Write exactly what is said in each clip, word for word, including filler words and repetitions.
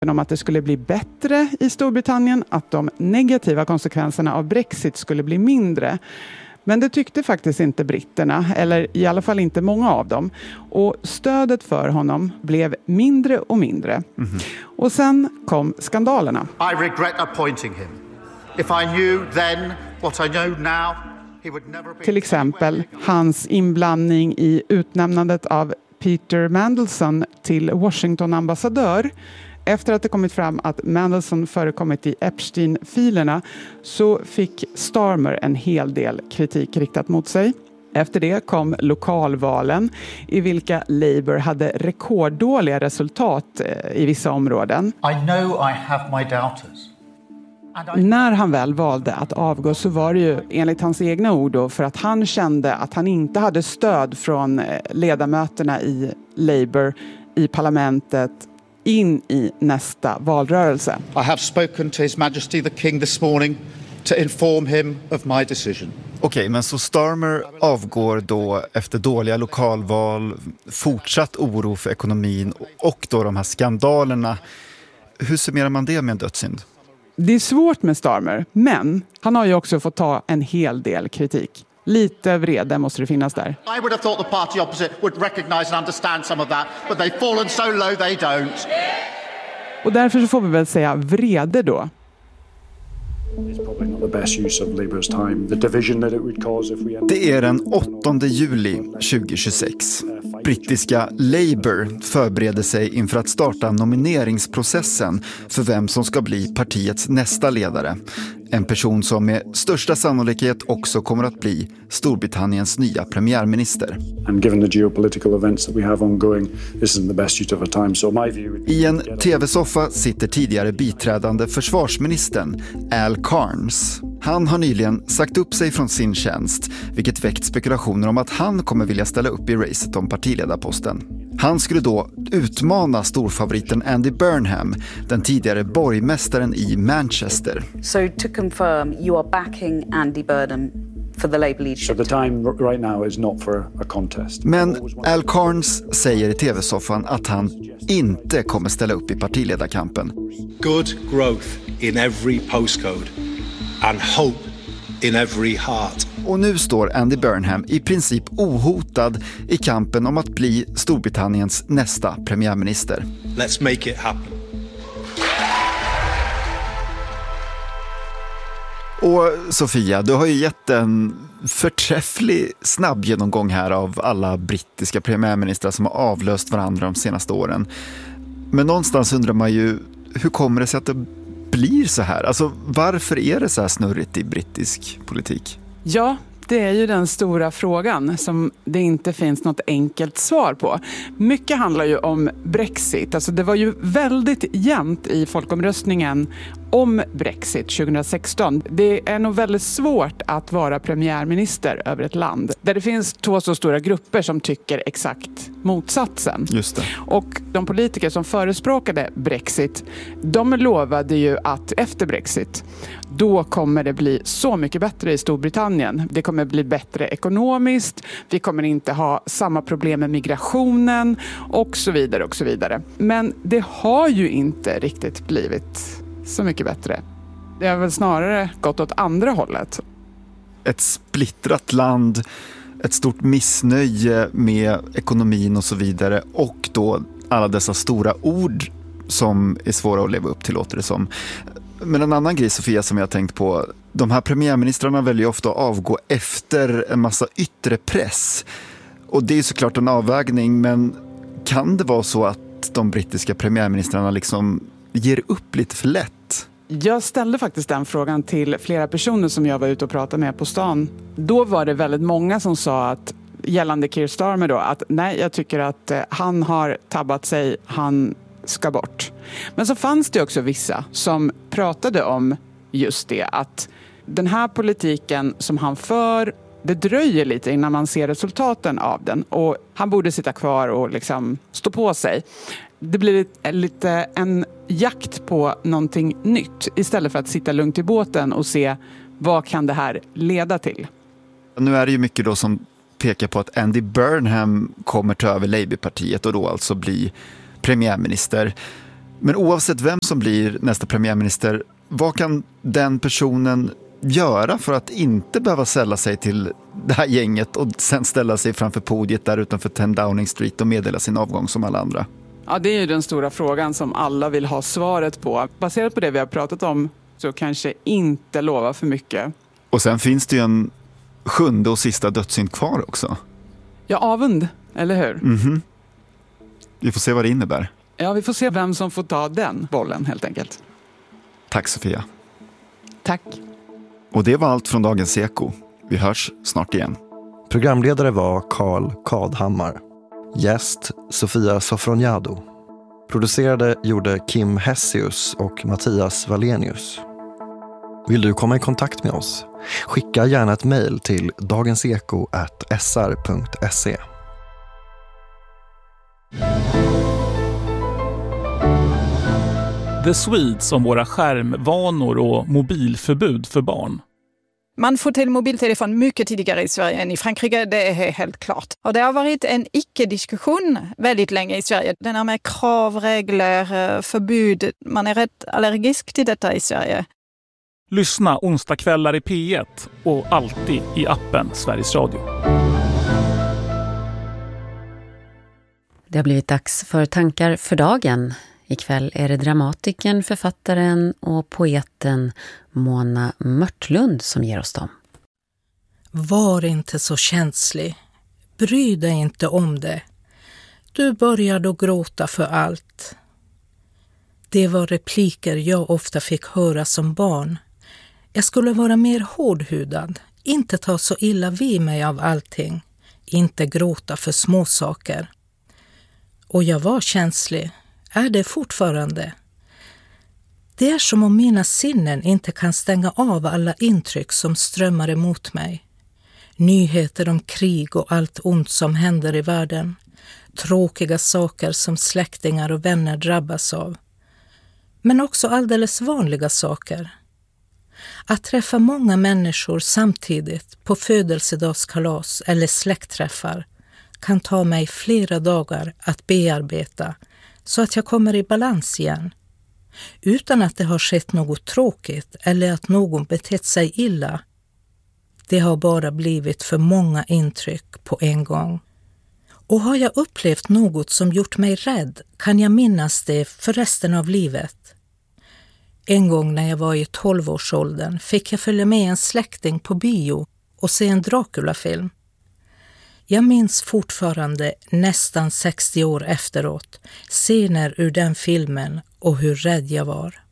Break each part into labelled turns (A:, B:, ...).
A: om att det skulle bli bättre i Storbritannien, att de negativa konsekvenserna av Brexit skulle bli mindre. Men det tyckte faktiskt inte britterna, eller i alla fall inte många av dem. Och stödet för honom blev mindre och mindre. Mm-hmm. Och sen kom skandalerna.
B: I regret appointing him. If I knew then what I know now, he would never be...
A: Till exempel hans inblandning i utnämnandet av Peter Mandelson till Washington-ambassadör. Efter att det kommit fram att Mandelson förekommit i Epstein-filerna så fick Starmer en hel del kritik riktat mot sig. Efter det kom lokalvalen i vilka Labour hade rekorddåliga resultat i vissa områden.
B: I know I have my doubters.
A: När han väl valde att avgå så var det ju enligt hans egna ord då, för att han kände att han inte hade stöd från ledamöterna i Labour i parlamentet in i nästa valrörelse.
B: I have spoken to His Majesty the King this morning to inform him of my decision.
C: Okej, okay, men så Starmer avgår då efter dåliga lokalval, fortsatt oro för ekonomin och då de här skandalerna. Hur summerar man det med en dödssynd?
A: Det är svårt med Starmer, men han har ju också fått ta en hel del kritik. Lite vrede måste det finnas där.
B: I would have thought the party opposite would recognize and understand some of that, but they've fallen so low they don't.
A: Och därför så får vi väl säga vrede då.
C: Det är den åttonde juli tjugohundratjugosex. Brittiska Labour förbereder sig inför att starta nomineringsprocessen för vem som ska bli partiets nästa ledare. En person som med största sannolikhet också kommer att bli Storbritanniens nya premiärminister. I en tv-soffa sitter tidigare biträdande försvarsministern Al Cairns. Han har nyligen sagt upp sig från sin tjänst, vilket väckt spekulationer om att han kommer vilja ställa upp i racet om partiledarposten. Han skulle då utmana storfavoriten Andy Burnham, den tidigare borgmästaren i Manchester.
D: So to confirm, you are backing Andy Burnham for the Labour leadership.
E: So the time right now is not for a contest.
C: Men Al Cairns säger i tv-soffan att han inte kommer ställa upp i partiledarkampen.
F: Good growth in every postcode and hope in every heart.
C: Och nu står Andy Burnham i princip ohotad i kampen om att bli Storbritanniens nästa premiärminister.
F: Let's make it happen.
C: Och Sofia, du har ju gett en förträfflig snabb genomgång här av alla brittiska premiärministrar som har avlöst varandra de senaste åren. Men någonstans undrar man ju, hur kommer det sig att det blir så här? Alltså, varför är det så här snurrigt i brittisk politik?
A: Ja, det är ju den stora frågan som det inte finns något enkelt svar på. Mycket handlar ju om Brexit. Alltså det var ju väldigt jämnt i folkomröstningen om Brexit tjugohundrasexton. Det är nog väldigt svårt att vara premiärminister över ett land där det finns två så stora grupper som tycker exakt motsatsen.
C: Just det.
A: Och de politiker som förespråkade Brexit, de lovade ju att efter Brexit, då kommer det bli så mycket bättre i Storbritannien. Det kommer bli bättre ekonomiskt, vi kommer inte ha samma problem med migrationen och så vidare och så vidare. Men det har ju inte riktigt blivit så mycket bättre. Det har väl snarare gått åt andra hållet.
C: Ett splittrat land, ett stort missnöje med ekonomin och så vidare, och då alla dessa stora ord som är svåra att leva upp till, låter det som. Men en annan grej, Sofia, som jag har tänkt på, de här premiärministrarna väljer ofta att avgå efter en massa yttre press. Och det är såklart en avvägning, men kan det vara så att de brittiska premiärministrarna liksom ger upp lite för lätt?
A: Jag ställde faktiskt den frågan till flera personer som jag var ute och pratade med på stan. Då var det väldigt många som sa att, gällande Keir Starmer då, att nej, jag tycker att han har tabbat sig, han ska bort. Men så fanns det också vissa som pratade om just det, att den här politiken som han för, det dröjer lite innan man ser resultaten av den, och han borde sitta kvar och liksom stå på sig. Det blir lite en jakt på någonting nytt istället för att sitta lugnt i båten och se vad kan det här leda till.
C: Nu är det ju mycket då som pekar på att Andy Burnham kommer ta över Labourpartiet och då alltså bli premiärminister. Men oavsett vem som blir nästa premiärminister, vad kan den personen göra för att inte behöva sälla sig till det här gänget och sen ställa sig framför podiet där utanför tio Downing Street och meddela sin avgång som alla andra?
A: Ja, det är ju den stora frågan som alla vill ha svaret på. Baserat på det vi har pratat om så kanske inte lova för mycket.
C: Och sen finns det ju en sjunde och sista dödssynd kvar också.
A: Ja, avund, eller hur?
C: Mhm. Vi får se vad det innebär.
A: Ja, vi får se vem som får ta den bollen helt enkelt.
C: Tack Sofia.
A: Tack.
C: Och det var allt från Dagens Eko. Vi hörs snart igen.
G: Programledare var Carl Kadhammar. Gäst Sofia Sofroniado. Producerade gjorde Kim Hessius och Mattias Wallenius. Vill du komma i kontakt med oss? Skicka gärna ett mejl till dagenseko at s r punkt se.
H: The Swedes om våra skärmvanor och mobilförbud för barn.
I: Man får till mobiltelefon mycket tidigare i Sverige än i Frankrike, det är helt klart. Och det har varit en icke-diskussion väldigt länge i Sverige. Den här med krav, regler, förbud. Man är rätt allergisk till detta i Sverige.
H: Lyssna onsdagskvällar i P ett och alltid i appen Sveriges Radio.
J: Det har blivit dags för tankar för dagen. Ikväll är det dramatikern, författaren och poeten Mona Mörtlund som ger oss dem.
K: Var inte så känslig. Bry dig inte om det. Du börjar då gråta för allt. Det var repliker jag ofta fick höra som barn. Jag skulle vara mer hårdhudad, inte ta så illa vid mig av allting, inte gråta för små saker. Och jag var känslig. Är det fortfarande? Det är som om mina sinnen inte kan stänga av alla intryck som strömmar emot mig. Nyheter om krig och allt ont som händer i världen. Tråkiga saker som släktingar och vänner drabbas av. Men också alldeles vanliga saker. Att träffa många människor samtidigt på födelsedagskalas eller släktträffar kan ta mig flera dagar att bearbeta så att jag kommer i balans igen. Utan att det har skett något tråkigt eller att någon betett sig illa. Det har bara blivit för många intryck på en gång. Och har jag upplevt något som gjort mig rädd kan jag minnas det för resten av livet. En gång när jag var i tolvårsåldern fick jag följa med en släkting på bio och se en Dracula-film. Jag minns fortfarande nästan sextio år efteråt scener ur den filmen och hur rädd jag var.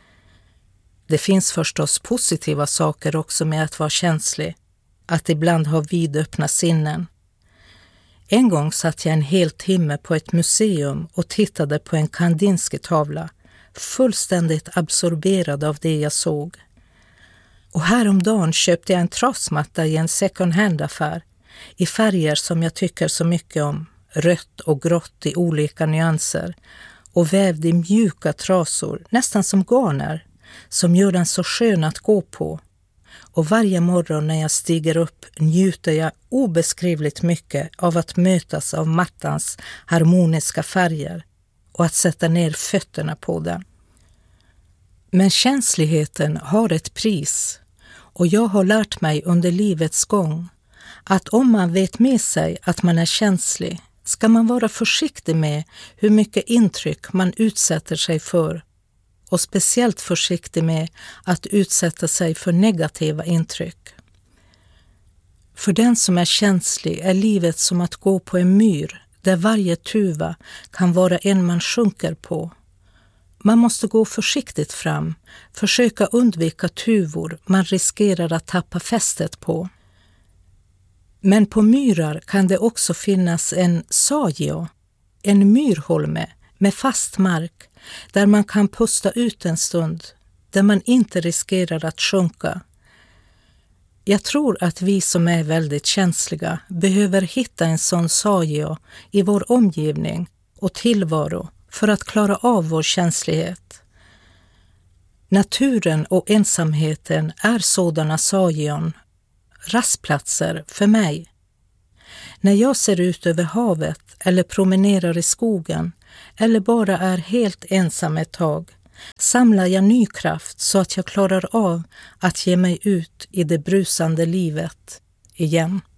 K: Det finns förstås positiva saker också med att vara känslig, att ibland ha vidöppna sinnen. En gång satt jag en hel timme på ett museum och tittade på en Kandinsky-tavla, fullständigt absorberad av det jag såg. Och häromdagen köpte jag en trasmatta i en second hand-affär i färger som jag tycker så mycket om, rött och grått i olika nyanser och vävd i mjuka trasor, nästan som garner, som gör den så skön att gå på. Och varje morgon när jag stiger upp njuter jag obeskrivligt mycket av att mötas av mattans harmoniska färger och att sätta ner fötterna på den. Men känsligheten har ett pris och jag har lärt mig under livets gång att om man vet med sig att man är känslig ska man vara försiktig med hur mycket intryck man utsätter sig för och speciellt försiktig med att utsätta sig för negativa intryck. För den som är känslig är livet som att gå på en myr där varje tuva kan vara en man sjunker på. Man måste gå försiktigt fram, försöka undvika tuvor man riskerar att tappa fästet på. Men på myrar kan det också finnas en sagio, en myrholme med fast mark där man kan pusta ut en stund, där man inte riskerar att sjunka. Jag tror att vi som är väldigt känsliga behöver hitta en sån sagio i vår omgivning och tillvaro för att klara av vår känslighet. Naturen och ensamheten är sådana sagion, rastplatser för mig. När jag ser ut över havet eller promenerar i skogen eller bara är helt ensam ett tag, samlar jag ny kraft så att jag klarar av att ge mig ut i det brusande livet igen.